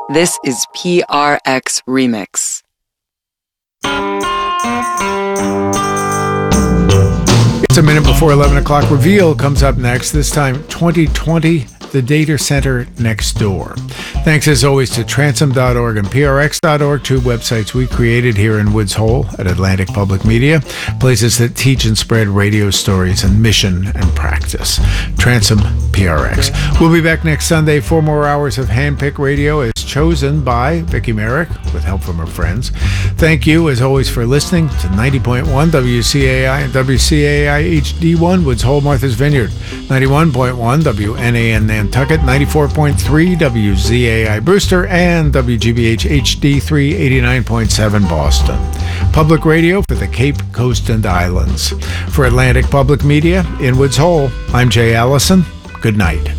This is PRX Remix. It's a minute before 11 o'clock. Reveal comes up next, this time 2020, the data center next door. Thanks as always to transom.org and prx.org, two websites we created here in Woods Hole at Atlantic Public Media, places that teach and spread radio stories and mission and practice. Transom PRX. We'll be back next Sunday, 4 more hours of handpicked radio as chosen by Vicki Merrick with help from her friends. Thank you as always for listening to 90.1 WCAI and WCAI HD1 Woods Hole, Martha's Vineyard, 91.1 WNAN Nantucket, 94.3 WZAI Brewster, and WGBH HD3 89.7 Boston. Public radio for the Cape Coast and Islands. For Atlantic Public Media in Woods Hole, I'm Jay Allison. Good night.